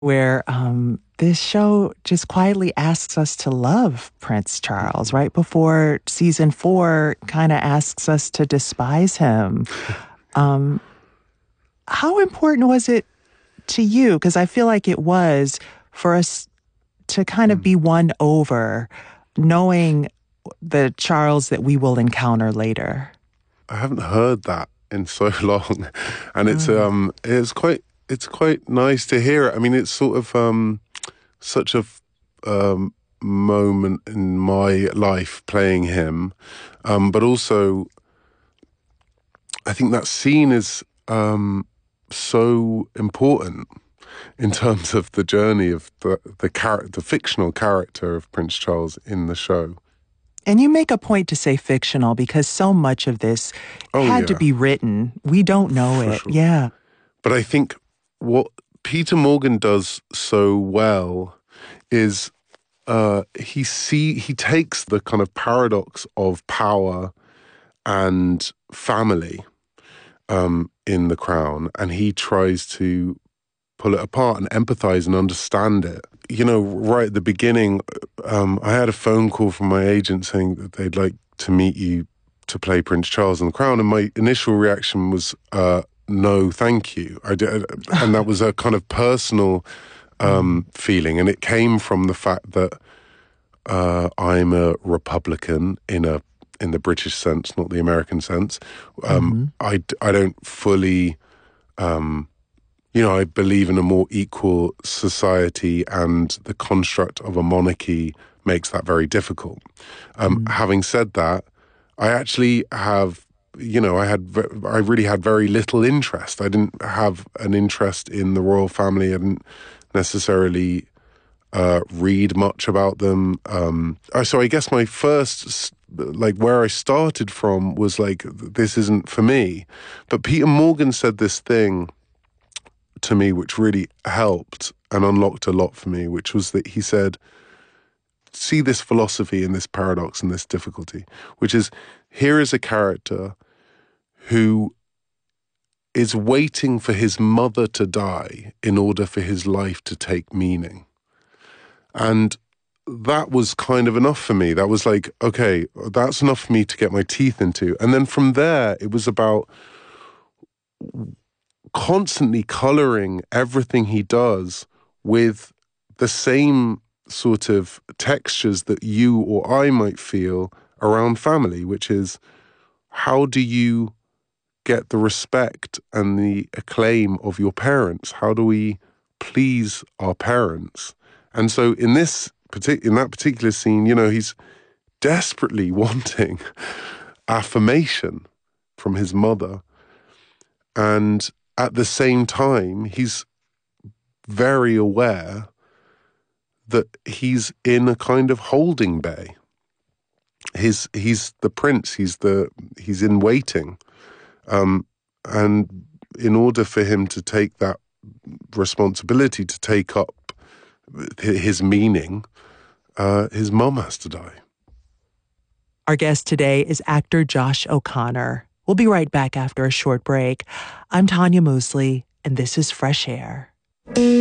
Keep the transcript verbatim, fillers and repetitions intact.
where um, this show just quietly asks us to love Prince Charles, right before season four kind of asks us to despise him. Um, how important was it to you? Because I feel like it was for us to kind of be won over, knowing the Charles that we will encounter later. I haven't heard that in so long, and it's Oh. um it's quite it's quite nice to hear it. I mean, it's sort of um such a um moment in my life playing him, um, but also I think that scene is um so important in terms of the journey of the the char- the fictional character of Prince Charles in the show. And you make a point to say fictional because so much of this Oh, had yeah. to be written. We don't know For it. sure. Yeah. But I think what Peter Morgan does so well is uh, he see he takes the kind of paradox of power and family um, in The Crown, and he tries to pull it apart and empathize and understand it. You know, right at the beginning, um, I had a phone call from my agent saying that they'd like to meet you to play Prince Charles in The Crown, and my initial reaction was, uh, no, thank you. I did, and that was a kind of personal um, feeling, and it came from the fact that uh, I'm a Republican in a in the British sense, not the American sense. Um, Mm-hmm. I, I don't fully... Um, You know, I believe in a more equal society, and the construct of a monarchy makes that very difficult. Um, Mm-hmm. having said that, I actually have, you know, I had, I really had very little interest. I didn't have an interest in the royal family. I didn't necessarily uh, read much about them. Um, so I guess my first, like where I started from was like, this isn't for me. But Peter Morgan said this thing to me which really helped and unlocked a lot for me, which was that he said, see this philosophy and this paradox and this difficulty, which is, here is a character who is waiting for his mother to die in order for his life to take meaning. And that was kind of enough for me. That was like, okay, that's enough for me to get my teeth into. And then from there, it was about constantly coloring everything he does with the same sort of textures that you or I might feel around family, which is, how do you get the respect and the acclaim of your parents? How do we please our parents? And so in this partic- in that particular scene, you know, he's desperately wanting affirmation from his mother, and at the same time, he's very aware that he's in a kind of holding bay. His, he's the prince. He's the he's in waiting, um, and in order for him to take that responsibility to take up his meaning, uh, his mum has to die. Our guest today is actor Josh O'Connor. We'll be right back after a short break. I'm Tanya Mosley, and this is Fresh Air.